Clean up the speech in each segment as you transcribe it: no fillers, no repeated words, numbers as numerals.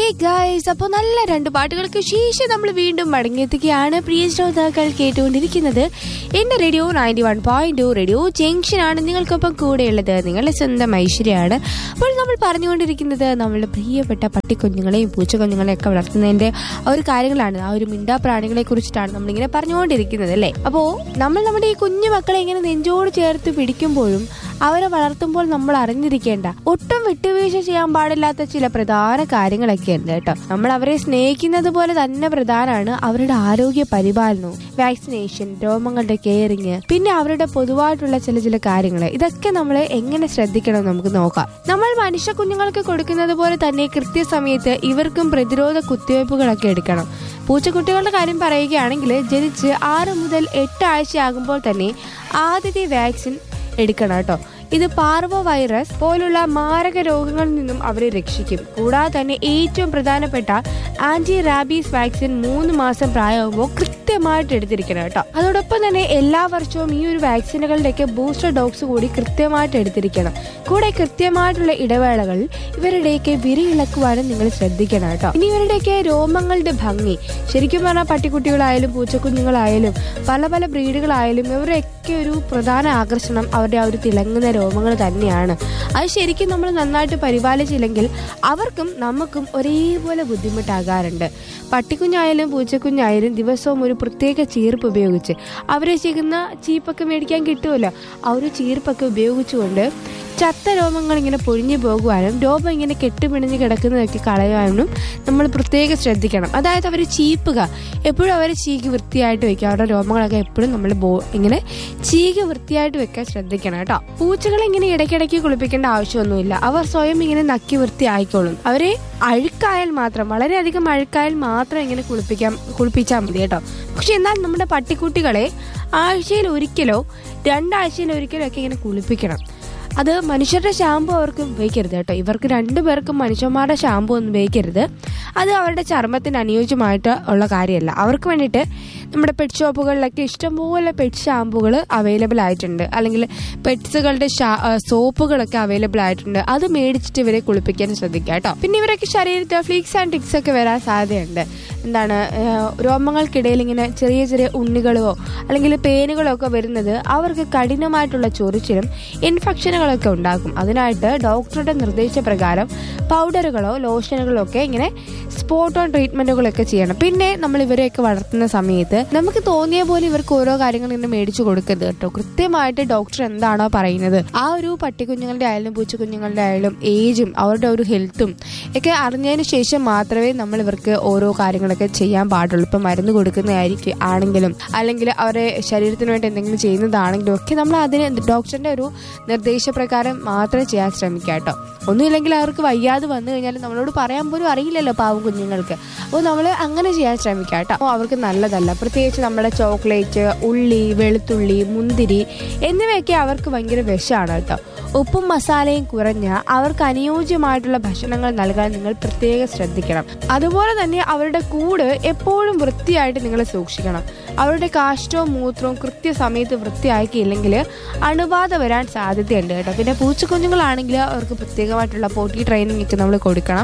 Guys, അപ്പോൾ നല്ല രണ്ട് പാട്ടുകൾക്ക് ശേഷം നമ്മൾ വീണ്ടും മടങ്ങിയെത്തുകയാണ്. പ്രിയ ശ്രോതാക്കൾ കേട്ടുകൊണ്ടിരിക്കുന്നത് എന്റെ റേഡിയോ 91.2 റേഡിയോ ജംഗ്ഷൻ ആണ്. നിങ്ങൾക്കൊപ്പം കൂടെയുള്ളത് നിങ്ങളുടെ സ്വന്തം ഐശ്വര്യയാണ്. അപ്പോൾ നമ്മൾ പറഞ്ഞുകൊണ്ടിരിക്കുന്നത് നമ്മളുടെ പ്രിയപ്പെട്ട പട്ടിക്കുഞ്ഞുങ്ങളെയും പൂച്ചക്കുഞ്ഞുങ്ങളെയും ഒക്കെ വളർത്തുന്നതിന്റെ ഒരു കാര്യങ്ങളാണ്. ആ ഒരു മിണ്ടാ പ്രാണികളെ കുറിച്ചിട്ടാണ് നമ്മളിങ്ങനെ പറഞ്ഞുകൊണ്ടിരിക്കുന്നത് അല്ലേ. അപ്പോൾ നമ്മൾ നമ്മുടെ ഈ കുഞ്ഞു മക്കളെ ഇങ്ങനെ നെഞ്ചോട് ചേർത്ത് പിടിക്കുമ്പോഴും അവരെ വളർത്തുമ്പോൾ നമ്മൾ അറിഞ്ഞിരിക്കേണ്ട ഒട്ടും വിട്ടുവീഴ്ച ചെയ്യാൻ പാടില്ലാത്ത ചില പ്രധാന കാര്യങ്ങളൊക്കെ ഉണ്ട് കേട്ടോ. നമ്മൾ അവരെ സ്നേഹിക്കുന്നത് പോലെ തന്നെ പ്രധാനമാണ് അവരുടെ ആരോഗ്യ പരിപാലനവും, വാക്സിനേഷൻ, രോമങ്ങളുടെ കെയറിങ്, പിന്നെ അവരുടെ പൊതുവായിട്ടുള്ള ചില കാര്യങ്ങൾ. ഇതൊക്കെ നമ്മൾ എങ്ങനെ ശ്രദ്ധിക്കണം നമുക്ക് നോക്കാം. നമ്മൾ മനുഷ്യ കുഞ്ഞുങ്ങൾക്ക് കൊടുക്കുന്നത് പോലെ തന്നെ കൃത്യസമയത്ത് ഇവർക്കും പ്രതിരോധ കുത്തിവയ്പ്പുകളൊക്കെ എടുക്കണം. പൂച്ചക്കുട്ടികളുടെ കാര്യം പറയുകയാണെങ്കിൽ ജനിച്ച് 6 മുതൽ 8 ആഴ്ചയാകുമ്പോൾ തന്നെ ആദ്യത്തെ വാക്സിൻ എടുക്കണം കേട്ടോ. ഇത് പാർവോ വൈറസ് പോലുള്ള മാരക രോഗങ്ങളിൽ നിന്നും അവരെ രക്ഷിക്കും. കൂടാതെ തന്നെ ഏറ്റവും പ്രധാനപ്പെട്ട ആന്റി റാബീസ് വാക്സിൻ 3 മാസം പ്രായമാകുമ്പോൾ കൃത്യമായിട്ട് എടുത്തിരിക്കണം കേട്ടോ. അതോടൊപ്പം തന്നെ എല്ലാ വർഷവും ഈ ഒരു വാക്സിനുകളുടെയൊക്കെ ബൂസ്റ്റർ ഡോസ് കൂടി കൃത്യമായിട്ട് എടുത്തിരിക്കണം. കൂടെ കൃത്യമായിട്ടുള്ള ഇടവേളകളിൽ ഇവരുടെയൊക്കെ വിരയിളക്കുവാനും നിങ്ങൾ ശ്രദ്ധിക്കണം കേട്ടോ. ഇനി ഇവരുടെയൊക്കെ രോമങ്ങളുടെ ഭംഗി, ശരിക്കും പറഞ്ഞാൽ പട്ടിക്കുട്ടികളായാലും പൂച്ചക്കുഞ്ഞുങ്ങളായാലും പല ബ്രീഡുകളായാലും ഇവരുടെയൊക്കെ ഒരു പ്രധാന ആകർഷണം അവരുടെ ആ ഒരു തിളങ്ങുന്ന രോമങ്ങൾ തന്നെയാണ്. അത് ശരിക്കും നമ്മൾ നന്നായിട്ട് പരിപാലിച്ചില്ലെങ്കിൽ അവർക്കും നമുക്കും ഒരേപോലെ ബുദ്ധിമുട്ടാകാറുണ്ട്. പട്ടിക്കുഞ്ഞായാലും പൂച്ചക്കുഞ്ഞായാലും ദിവസവും ഒരു പ്രത്യേക ചീർപ്പ് ഉപയോഗിച്ച് അവരെ ചെയ്യുന്ന ചീപ്പൊക്കെ മേടിക്കാൻ കിട്ടുമല്ലോ, ആ ഒരു ചീർപ്പൊക്കെ ഉപയോഗിച്ചുകൊണ്ട് ചത്ത രോമങ്ങൾ ഇങ്ങനെ പൊഴിഞ്ഞു പോകുവാനും രോമം ഇങ്ങനെ കെട്ടുപിണിഞ്ഞ് കിടക്കുന്നതൊക്കെ കളയാനും നമ്മൾ പ്രത്യേകം ശ്രദ്ധിക്കണം. അതായത് അവർ ചീപ്പുക, എപ്പോഴും അവരെ ചീകി വൃത്തിയായിട്ട് വെക്കുക. അവരുടെ രോമങ്ങളൊക്കെ എപ്പോഴും നമ്മൾ ഇങ്ങനെ ചീകി വൃത്തിയായിട്ട് വെക്കാൻ ശ്രദ്ധിക്കണം കേട്ടോ. പൂച്ചകളെ ഇങ്ങനെ ഇടയ്ക്കിടയ്ക്ക് കുളിപ്പിക്കേണ്ട ആവശ്യമൊന്നുമില്ല. അവർ സ്വയം ഇങ്ങനെ നക്കി വൃത്തിയായിക്കോളും. അവരെ അഴുക്കായാൽ മാത്രം, വളരെയധികം അഴുക്കായാൽ മാത്രം ഇങ്ങനെ കുളിപ്പിച്ചാൽ മതി കേട്ടോ. പക്ഷെ എന്നാൽ നമ്മുടെ പട്ടിക്കുട്ടികളെ ആഴ്ചയിൽ ഒരിക്കലോ 2 ആഴ്ചയിൽ ഒരിക്കലോ ഒക്കെ ഇങ്ങനെ കുളിപ്പിക്കണം. അത് മനുഷ്യരുടെ ഷാമ്പു അവർക്ക് ഉപയോഗിക്കരുത് കേട്ടോ. ഇവർക്ക് 2 പേർക്കും മനുഷ്യന്മാരുടെ ഷാമ്പു ഒന്നും ഉപയോഗിക്കരുത്. അത് അവരുടെ ചർമ്മത്തിന് അനുയോജ്യമായിട്ട് ഉള്ള കാര്യമല്ല. അവർക്ക് വേണ്ടിയിട്ട് നമ്മുടെ പെറ്റ് ഷോപ്പുകളിലൊക്കെ ഇഷ്ടംപോലെ പെറ്റ് ഷാമ്പുകൾ അവൈലബിൾ ആയിട്ടുണ്ട്, അല്ലെങ്കിൽ പെറ്റ്സുകളുടെ സോപ്പുകളൊക്കെ അവൈലബിൾ ആയിട്ടുണ്ട്. അത് മേടിച്ചിട്ട് ഇവരെ കുളിപ്പിക്കാൻ ശ്രദ്ധിക്കുക കേട്ടോ. പിന്നെ ഇവരൊക്കെ ശരീരത്തിൽ ഫ്ലീക്സ് ആൻഡ് ടിക്സ് ഒക്കെ വരാൻ സാധ്യതയുണ്ട്. രോമങ്ങൾക്കിടയിൽ ഇങ്ങനെ ചെറിയ ഉണ്ണികളോ അല്ലെങ്കിൽ പേനുകളോ ഒക്കെ വരുന്നത് അവർക്ക് കഠിനമായിട്ടുള്ള ചൊറിച്ചിലും ഇൻഫെക്ഷനുകളൊക്കെ ഉണ്ടാക്കും. അതിനായിട്ട് ഡോക്ടറുടെ നിർദ്ദേശപ്രകാരം പൗഡറുകളോ ലോഷനുകളോ ഒക്കെ ഇങ്ങനെ സ്പോട്ട് ഓൺ ട്രീറ്റ്മെന്റുകളൊക്കെ ചെയ്യണം. പിന്നെ നമ്മൾ ഇവരെയൊക്കെ വളർത്തുന്ന സമയത്ത് നമുക്ക് തോന്നിയ പോലെ ഇവർക്ക് ഓരോ കാര്യങ്ങൾ ഇങ്ങനെ മേടിച്ചു കൊടുക്കരുത് കേട്ടോ. കൃത്യമായിട്ട് ഡോക്ടർ എന്താണോ പറയുന്നത് ആ ഒരു പട്ടിക്കുഞ്ഞുങ്ങളുടെ ആയാലും പൂച്ചക്കുഞ്ഞുങ്ങളുടെ ആയാലും ഏജും അവരുടെ ഒരു ഹെൽത്തും ഒക്കെ അറിഞ്ഞതിന് ശേഷം മാത്രമേ നമ്മൾ ഇവർക്ക് ഓരോ കാര്യങ്ങളൊക്കെ ചെയ്യാൻ പാടുള്ളൂ. ഇപ്പം മരുന്ന് ആണെങ്കിലും അല്ലെങ്കിൽ അവരുടെ ശരീരത്തിന് വേണ്ടി എന്തെങ്കിലും ചെയ്യുന്നതാണെങ്കിലും ഒക്കെ നമ്മൾ അതിന് ഡോക്ടറിന്റെ ഒരു നിർദ്ദേശപ്രകാരം മാത്രം ചെയ്യാൻ ശ്രമിക്കുക കേട്ടോ. ഒന്നുമില്ലെങ്കിൽ അവർക്ക് വയ്യാതെ വന്നു കഴിഞ്ഞാൽ നമ്മളോട് പറയാൻ പോലും അറിയില്ലല്ലോ പാവം കുഞ്ഞുങ്ങൾക്ക്. അപ്പോൾ നമ്മൾ അങ്ങനെ ചെയ്യാൻ ശ്രമിക്കുക കേട്ടോ. അപ്പോൾ അവർക്ക് നല്ലതല്ല. പ്രത്യേകിച്ച് നമ്മുടെ ചോക്ലേറ്റ്, ഉള്ളി, വെളുത്തുള്ളി, മുന്തിരി എന്നിവയൊക്കെ അവർക്ക് ഭയങ്കര വിഷമാണ് കേട്ടോ. ഉപ്പും മസാലയും കുറഞ്ഞ അവർക്ക് അനുയോജ്യമായിട്ടുള്ള ഭക്ഷണങ്ങൾ നൽകാൻ നിങ്ങൾ പ്രത്യേകം ശ്രദ്ധിക്കണം. അതുപോലെ തന്നെ അവരുടെ കൂട് എപ്പോഴും വൃത്തിയായിട്ട് നിങ്ങൾ സൂക്ഷിക്കണം. അവരുടെ കാഷ്ടവും മൂത്രവും കൃത്യസമയത്ത് വൃത്തിയാക്കിയില്ലെങ്കിൽ അണുബാധ വരാൻ സാധ്യതയുണ്ട് കേട്ടോ. പിന്നെ പൂച്ചക്കുഞ്ഞുങ്ങളാണെങ്കിൽ അവർക്ക് പ്രത്യേകമായിട്ടുള്ള പോട്ടി ട്രെയിനിങ് ഒക്കെ നമ്മൾ കൊടുക്കണം.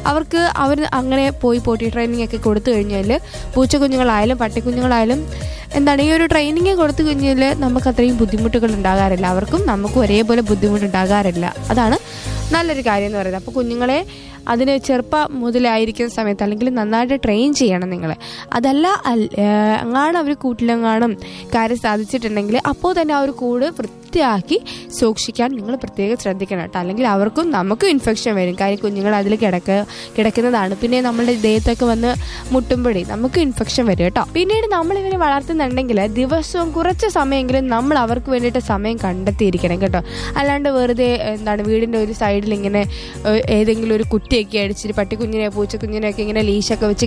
അവർ അങ്ങനെ പോയി പോട്ടി ട്രെയിനിങ് ഒക്കെ കൊടുത്തു കഴിഞ്ഞാൽ പൂച്ചക്കുഞ്ഞുങ്ങളായാലും പട്ടിക്കുഞ്ഞുങ്ങളായാലും ഈ ഒരു ട്രെയിനിങ് കൊടുത്തു കഴിഞ്ഞാൽ നമുക്ക് അത്രയും ബുദ്ധിമുട്ടുകൾ ഉണ്ടാകാറില്ല. അവർക്കും നമുക്കും ഒരേപോലെ ബുദ്ധിമുട്ടുണ്ടാകാറില്ല. അതാണ് നല്ലൊരു കാര്യം എന്ന് പറയുന്നത്. അപ്പോൾ കുഞ്ഞുങ്ങളെ അതിന് ചെറുപ്പം മുതലായിരിക്കുന്ന സമയത്ത് അല്ലെങ്കിൽ നന്നായിട്ട് ട്രെയിൻ ചെയ്യണം നിങ്ങൾ. അതല്ല അങ്ങാണ് അവർ കൂട്ടിലെങ്ങാനും കാര്യം സാധിച്ചിട്ടുണ്ടെങ്കിൽ അപ്പോൾ തന്നെ ആ ഒരു കൂട് വൃത്തിയാക്കി സൂക്ഷിക്കാൻ നിങ്ങൾ പ്രത്യേകം ശ്രദ്ധിക്കണം കേട്ടോ. അല്ലെങ്കിൽ അവർക്കും നമുക്കും ഇൻഫെക്ഷൻ വരും. കാര്യം കുഞ്ഞുങ്ങൾ അതിൽ കിടക്കുന്നതാണ്. പിന്നെ നമ്മളുടെ ദേഹത്തൊക്കെ വന്ന് മുട്ടുമ്പോഴേ നമുക്ക് ഇൻഫെക്ഷൻ വരും കേട്ടോ. പിന്നീട് നമ്മൾ ഇവരെ വളർത്തുന്നുണ്ടെങ്കിൽ ദിവസവും കുറച്ച് സമയമെങ്കിലും നമ്മൾ അവർക്ക് വേണ്ടിയിട്ട് സമയം കണ്ടെത്തിയിരിക്കണം കേട്ടോ. അല്ലാണ്ട് വെറുതെ വീടിൻ്റെ ഒരു സൈഡിൽ ഇങ്ങനെ ഏതെങ്കിലും ഒരു കുറ്റിയൊക്കെ അടിച്ചിട്ട് പട്ടിക്കുഞ്ഞിനെ പൂച്ചക്കുഞ്ഞിനെയൊക്കെ ഇങ്ങനെ ലീശൊക്കെ വെച്ച്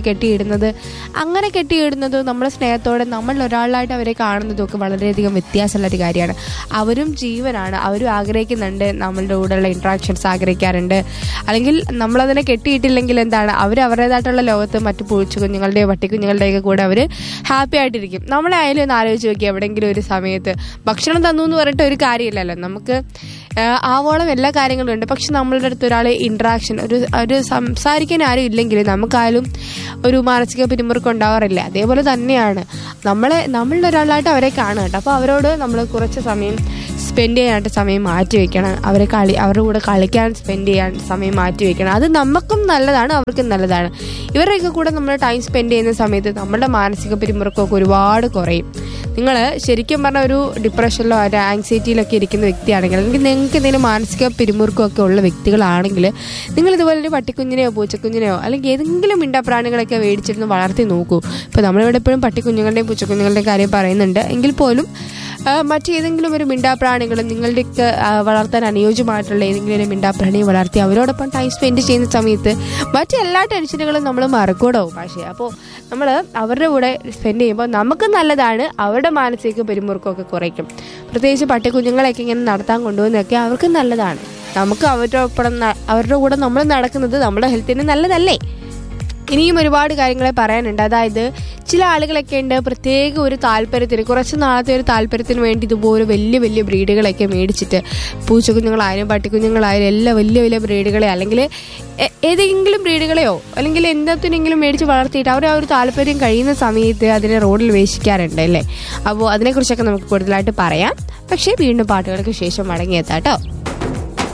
അങ്ങനെ കെട്ടിയിടുന്നത് നമ്മുടെ സ്നേഹത്തോടെ നമ്മൾ ഒരാളായിട്ട് അവരെ കാണുന്നതും ഒക്കെ വളരെയധികം വ്യത്യാസമുള്ളൊരു കാര്യമാണ്. അവരും ജീവനാണ്. അവരും ആഗ്രഹിക്കുന്നുണ്ട്, നമ്മളുടെ കൂടെയുള്ള ഇൻട്രാക്ഷൻസ് ആഗ്രഹിക്കാറുണ്ട്. അല്ലെങ്കിൽ നമ്മളതിനെ കെട്ടിയിട്ടില്ലെങ്കിൽ അവർ അവരുടേതായിട്ടുള്ള ലോകത്ത് മറ്റു പൂച്ചക്കുഞ്ഞുങ്ങളുടെയോ പട്ടിക്കുഞ്ഞുങ്ങളുടെയൊക്കെ കൂടെ അവർ ഹാപ്പി ആയിട്ടിരിക്കും. നമ്മളെ ആയാലും ഒന്ന് ആലോചിച്ച് നോക്കി, എവിടെയെങ്കിലും ഒരു സമയത്ത് ഭക്ഷണം തന്നു എന്ന് പറഞ്ഞിട്ട് ഒരു കാര്യമില്ലല്ലോ. നമുക്ക് ആവോളം എല്ലാ കാര്യങ്ങളും ഉണ്ട്. പക്ഷെ നമ്മളുടെ അടുത്ത് ഒരാൾ ഇൻട്രാക്ഷൻ ഒരു സംസാരിക്കാൻ ആരും ഇല്ലെങ്കിൽ നമുക്കായാലും ഒരു മാനസിക പിരിമുറുക്കം ഉണ്ടാവാറില്ല. അതേപോലെ തന്നെയാണ് നമ്മളുടെ ഒരാളായിട്ട് അവരെ കാണുക കേട്ടോ. അപ്പോൾ അവരോട് നമ്മൾ കുറച്ച് സമയം സ്പെൻഡ് ചെയ്യാനായിട്ട് സമയം മാറ്റി വെക്കണം. അവരുടെ കൂടെ കളിക്കാൻ സ്പെൻഡ് ചെയ്യാൻ സമയം മാറ്റി വെക്കണം. അത് നമുക്കും നല്ലതാണ്, അവർക്കും നല്ലതാണ്. ഇവരുടെയൊക്കെ കൂടെ നമ്മൾ ടൈം സ്പെൻഡ് ചെയ്യുന്ന സമയത്ത് നമ്മുടെ മാനസിക പിരിമുറുക്കമൊക്കെ ഒരുപാട് കുറയും. നിങ്ങൾ ശരിക്കും പറഞ്ഞ ഒരു ഡിപ്രഷനിലോ ഒരു ആങ്സൈറ്റിയിലൊക്കെ ഇരിക്കുന്ന വ്യക്തിയാണെങ്കിൽ, അല്ലെങ്കിൽ നിങ്ങൾക്ക് എന്തെങ്കിലും മാനസിക പിരിമുറുക്കമൊക്കെ ഉള്ള വ്യക്തികളാണെങ്കിൽ, നിങ്ങൾ ഇതുപോലെ ഒരു പട്ടിക്കുഞ്ഞിനെയോ പൂച്ചക്കുഞ്ഞിനെയോ അല്ലെങ്കിൽ ഏതെങ്കിലും മിണ്ടാപ്രാണികളൊക്കെ മേടിച്ചിരുന്ന് വളർത്തി നോക്കൂ. ഇപ്പോൾ നമ്മളിവിടെ എപ്പോഴും പട്ടിക്കുഞ്ഞുങ്ങളുടെയും പൂച്ചക്കുഞ്ഞുങ്ങളുടെയും കാര്യം പറയുന്നുണ്ട് എങ്കിൽ പോലും മറ്റേതെങ്കിലും ഒരു മിണ്ടാപ്രാണികൾ നിങ്ങളുടെയൊക്കെ വളർത്താൻ അനുയോജ്യമായിട്ടുള്ള ഏതെങ്കിലും ഒരു മിണ്ടാപ്രാണിയെ വളർത്തി അവരോടൊപ്പം ടൈം സ്പെൻഡ് ചെയ്യുന്ന സമയത്ത് മറ്റെല്ലാ ടെൻഷനുകളും നമ്മൾ മറക്കൂടാവും. പക്ഷേ അപ്പോൾ നമ്മൾ അവരുടെ കൂടെ സ്പെൻഡ് ചെയ്യുമ്പോൾ നമുക്ക് നല്ലതാണ്, അവരുടെ മാനസിക പിരിമുറുക്കമൊക്കെ കുറയ്ക്കും. പ്രത്യേകിച്ച് പട്ടിക്കുഞ്ഞുങ്ങളെയൊക്കെ ഇങ്ങനെ നടത്താൻ കൊണ്ടുപോകുന്നതൊക്കെ അവർക്ക് നല്ലതാണ്. നമുക്ക് അവരുടെ കൂടെ നമ്മൾ നടക്കുന്നത് നമ്മുടെ ഹെൽത്തിന് നല്ലതല്ലേ. ഇനിയും ഒരുപാട് കാര്യങ്ങളെ പറയാനുണ്ട്. അതായത് ചില ആളുകളൊക്കെ ഉണ്ട് പ്രത്യേക ഒരു താല്പര്യത്തിന്, കുറച്ച് നാളത്തെ ഒരു താല്പര്യത്തിന് വേണ്ടി ഇതുപോലെ വലിയ വലിയ ബ്രീഡുകളൊക്കെ മേടിച്ചിട്ട്, പൂച്ചക്കുഞ്ഞുങ്ങളായാലും പട്ടിക്കുഞ്ഞുങ്ങളായാലും എല്ലാം വലിയ വലിയ ബ്രീഡുകളെ അല്ലെങ്കിൽ ഏതെങ്കിലും ബ്രീഡുകളെയോ അല്ലെങ്കിൽ എന്തെങ്കിലും മേടിച്ച് വളർത്തിയിട്ട് അവർ ആ ഒരു താല്പര്യം കഴിയുന്ന സമയത്ത് അതിനെ റോഡിൽ വേശിക്കാറുണ്ട് അല്ലേ. അപ്പോൾ അതിനെക്കുറിച്ചൊക്കെ നമുക്ക് കൂടുതലായിട്ട് പറയാം. പക്ഷേ വീണ്ടും പാട്ടുകൾക്ക് ശേഷം മടങ്ങിയെത്താം കേട്ടോ.